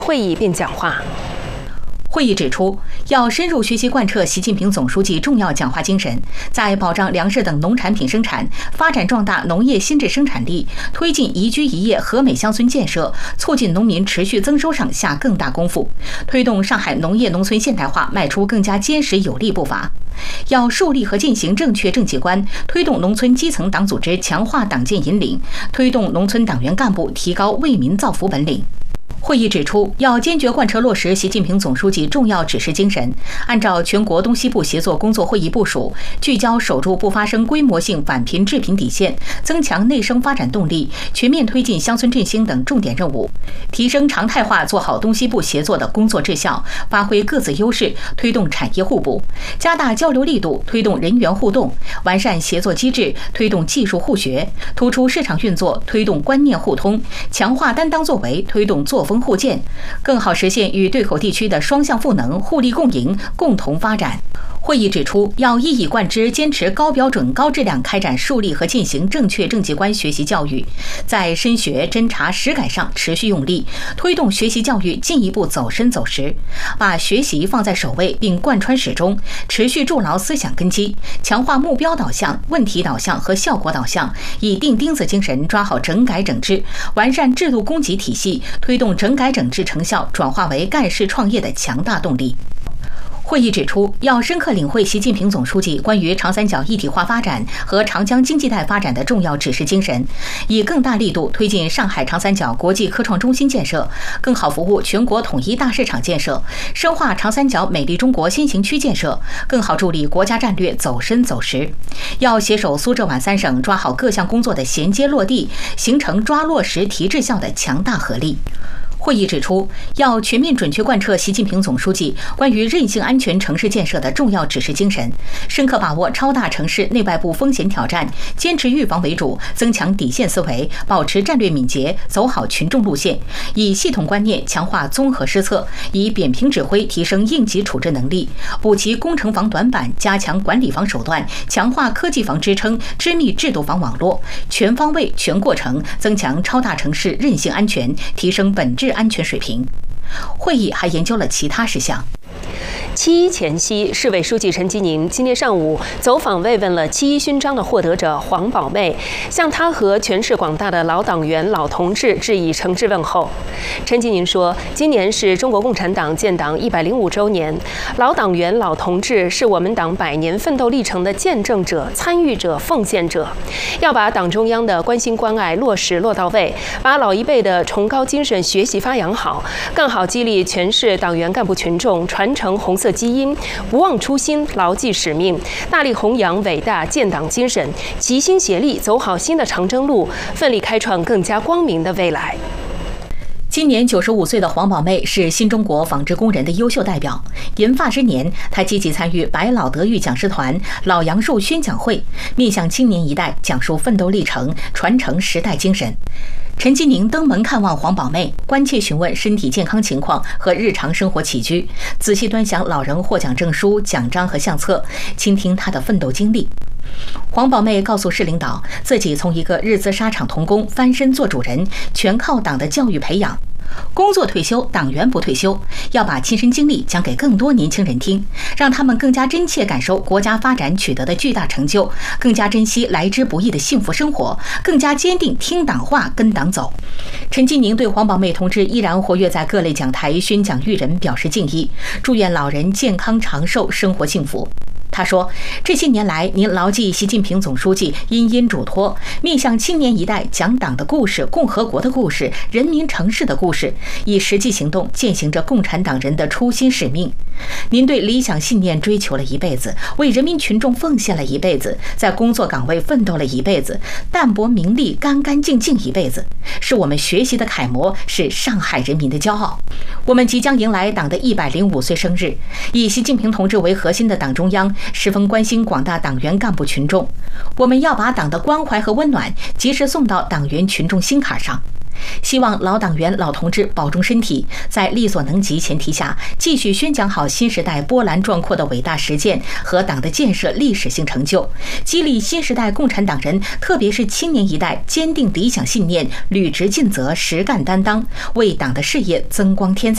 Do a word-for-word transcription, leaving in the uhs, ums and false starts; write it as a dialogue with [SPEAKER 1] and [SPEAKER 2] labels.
[SPEAKER 1] 会议并讲话。
[SPEAKER 2] 会议指出，要深入学习贯彻习近平总书记重要讲话精神，在保障粮食等农产品生产、发展壮大农业新质生产力、推进宜居宜业和美乡村建设、促进农民持续增收上下更大功夫，推动上海农业农村现代化迈出更加坚实有力步伐。要树立和践行正确政绩观，推动农村基层党组织强化党建引领，推动农村党员干部提高为民造福本领。会议指出，要坚决贯彻落实习近平总书记重要指示精神，按照全国东西部协作工作会议部署，聚焦守住不发生规模性返贫致贫底线，增强内生发展动力，全面推进乡村振兴等重点任务，提升常态化做好东西部协作的工作质效，发挥各自优势，推动产业互补，加大交流力度，推动人员互动，完善协作机制，推动技术互学，突出市场运作，推动观念互通，强化担当作为，推动作风互鉴，更好实现与对口地区的双向赋能、互利共赢、共同发展。会议指出，要一以贯之坚持高标准、高质量开展树立和进行正确政绩观学习教育，在深学、侦查、实改上持续用力，推动学习教育进一步走深走实，把学习放在首位并贯穿始终，持续筑牢思想根基，强化目标导向、问题导向和效果导向，以钉钉子精神抓好整改整治，完善制度供给体系，推动整改整治成效转化为干事创业的强大动力。会议指出，要深刻领会习近平总书记关于长三角一体化发展和长江经济带发展的重要指示精神，以更大力度推进上海长三角国际科创中心建设，更好服务全国统一大市场建设，深化长三角美丽中国先行区建设，更好助力国家战略走深走实。要携手苏浙皖三省抓好各项工作的衔接落地，形成抓落实提质效的强大合力。会议指出，要全面准确贯彻习近平总书记关于韧性安全城市建设的重要指示精神，深刻把握超大城市内外部风险挑战，坚持预防为主，增强底线思维，保持战略敏捷，走好群众路线，以系统观念强化综合施策，以扁平指挥提升应急处置能力，补齐工程房短板，加强管理房手段，强化科技房支撑，织密制度房网络，全方位、全过程增强超大城市韧性安全，提升本质安全水平。会议还研究了其他事项。
[SPEAKER 1] 七一前夕，市委书记陈吉宁今天上午走访慰问了七一勋章的获得者黄宝妹，向她和全市广大的老党员、老同志致以诚挚问候。陈吉宁说，今年是中国共产党建党一百零五周年，老党员、老同志是我们党百年奋斗历程的见证者、参与者、奉献者，要把党中央的关心关爱落实落到位，把老一辈的崇高精神学习发扬好，更好激励全市党员干部群众传承红色基因，不忘初心，牢记使命，大力弘扬伟大建党精神，齐心协力走好新的长征路，奋力开创更加光明的未来。
[SPEAKER 2] 今年九十五岁的黄宝妹是新中国纺织工人的优秀代表。银发之年，她积极参与百老德育讲师团、老杨树宣讲会，面向青年一代讲述奋斗历程，传承时代精神。陈吉宁登门看望黄宝妹，关切询问身体健康情况和日常生活起居，仔细端详老人获奖证书、奖章和相册，倾听她的奋斗经历。黄宝妹告诉市领导，自己从一个日资纱厂童工翻身做主人，全靠党的教育培养。工作退休，党员不退休，要把亲身经历讲给更多年轻人听，让他们更加真切感受国家发展取得的巨大成就，更加珍惜来之不易的幸福生活，更加坚定听党话跟党走。陈吉宁对黄宝妹同志依然活跃在各类讲台宣讲育人表示敬意，祝愿老人健康长寿，生活幸福。他说，这些年来您牢记习近平总书记殷殷嘱托，面向青年一代讲党的故事、共和国的故事、人民城市的故事，以实际行动践行着共产党人的初心使命。您对理想信念追求了一辈子，为人民群众奉献了一辈子，在工作岗位奋斗了一辈子，淡泊名利，干干净净一辈子，是我们学习的楷模，是上海人民的骄傲。我们即将迎来党的一百零五岁生日，以习近平同志为核心的党中央十分关心广大党员干部群众，我们要把党的关怀和温暖及时送到党员群众心坎上。希望老党员、老同志保重身体，在力所能及前提下，继续宣讲好新时代波澜壮阔的伟大实践和党的建设历史性成就，激励新时代共产党人，特别是青年一代坚定理想信念，履职尽责，实干担当，为党的事业增光添彩。